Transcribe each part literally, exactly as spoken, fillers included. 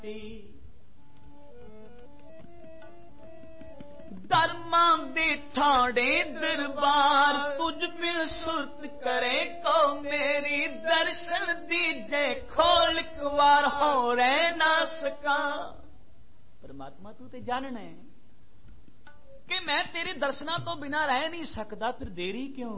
दरमां दे ठाणे दरबार तुझ बिन सुरत करे को मेरी दर्शन दीजे खोल कवार हो रह ना सका। परमात्मा तू ते जानना है कि मैं तेरे दर्शना तो बिना रह नहीं सकता, फिर देरी क्यों,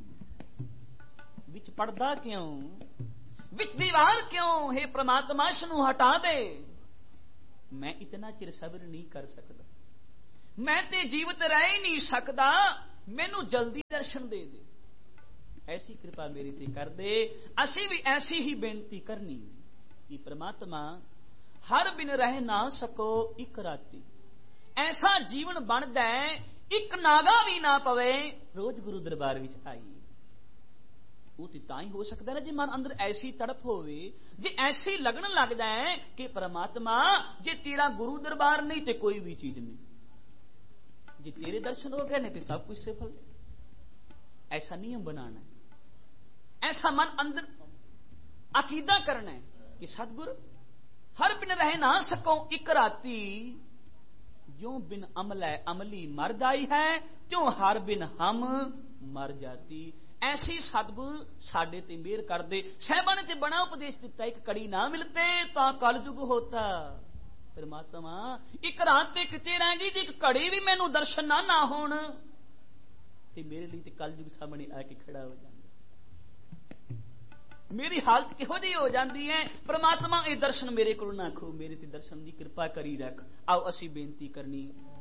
विच पड़दा क्यों, विच दीवार क्यों। हे परमात्मा इसनू हटा दे, मैं इतना चिर सब्र नहीं कर सकता, मैं ते जीवित रह ही नहीं सकता, मैनू जल्दी दर्शन दे दे, ऐसी कृपा मेरी ते कर दे। असी भी ऐसी ही बेनती करनी कि परमात्मा हर बिन रह ना सको इक राती, ऐसा जीवन बनदा है एक नागा भी ना पवे रोज गुरु दरबार विच आई। वो तो तां ही हो सकता है ना जे मन अंदर ऐसी तड़प होवे, जे ऐसी लगन लगदा है कि परमात्मा जे तेरा गुरु दरबार नहीं तो कोई भी चीज नहीं, जे तेरे दर्शन हो गए ने तो सब कुछ सफल है। ऐसा नियम बनाना है, ऐसा मन अंदर अकीदा करना है कि सतगुरु हर बिन रह ना सको इक राती, जो बिन अमल है अमली मर जाई है, त्यों हर बिन हम मर जाती। ऐसी सतगुरु साडे ते मेहर कर दे। साहिबां ने ते बड़ा उपदेश दिता, एक कड़ी ना मिलते ता कलयुग होता। परमात्मा एक रात ते किते रह गई, एक घड़ी भी मैनू दर्शन ना ना होण ते मेरे लिए ते कलयुग सामने आके खड़ा हो जाता, मेरी हालत किहो जी हो जाती है। परमात्मा ये दर्शन मेरे को ना खो, मेरे ते दर्शन की कृपा करी रख। आओ असी बेनती करनी